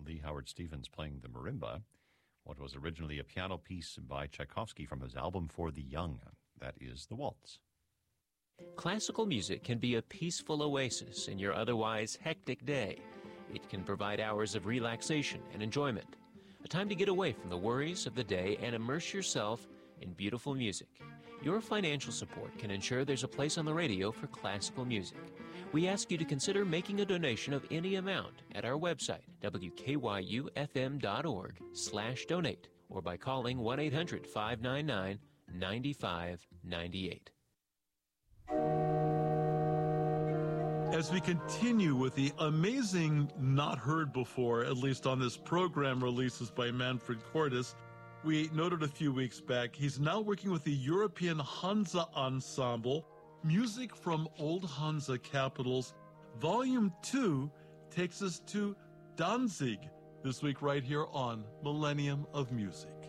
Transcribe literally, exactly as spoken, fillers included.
Lee Howard Stevens playing the marimba, what was originally a piano piece by Tchaikovsky from his album For the Young. That is the waltz. Classical music can be a peaceful oasis in your otherwise hectic day. It can provide hours of relaxation and enjoyment, a time to get away from the worries of the day and immerse yourself in beautiful music. Your financial support can ensure there's a place on the radio for classical music. We ask you to consider making a donation of any amount at our website, W K Y U F M dot org slash donate, or by calling one eight hundred, five nine nine, nine five nine eight. As we continue with the amazing, not heard before, at least on this program, releases by Manfred Cordes, we noted a few weeks back, he's now working with the European Hansa Ensemble, Music from Old Hansa Capitals. Volume two takes us to Danzig this week right here on Millennium of Music.